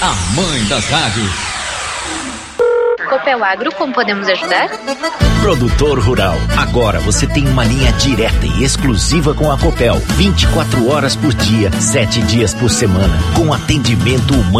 a mãe das rádios. Copel Agro, como podemos ajudar? Produtor rural, agora você tem uma linha direta e exclusiva com a Copel, 24 horas por dia, 7 dias por semana, com atendimento humano.